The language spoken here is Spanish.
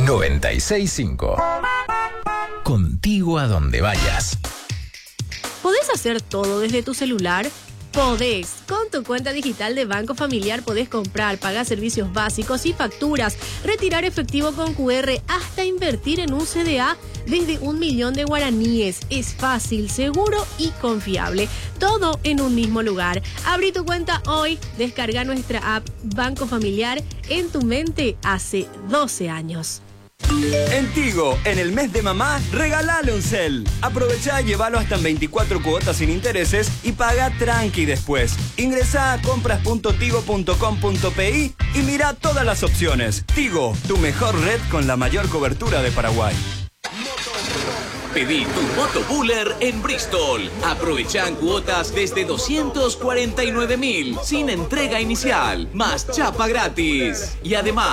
96.5. Contigo a donde vayas. ¿Podés hacer todo desde tu celular? Podés. Con tu cuenta digital de Banco Familiar podés comprar, pagar servicios básicos y facturas, retirar efectivo con QR, hasta invertir en un CDA desde 1 millón de guaraníes. Es fácil, seguro y confiable. Todo en un mismo lugar. Abrí tu cuenta hoy. Descarga nuestra app Banco Familiar en tu mente hace 12 años. En Tigo, en el mes de mamá, regalale un cel. Aprovechá y llévalo hasta en 24 cuotas sin intereses y paga tranqui después. Ingresá a compras.tigo.com.pi y mira todas las opciones. Tigo, tu mejor red con la mayor cobertura de Paraguay. Pedí tu Moto Buller en Bristol. Aprovechan cuotas desde 249.000 sin entrega inicial, más chapa gratis. Y además,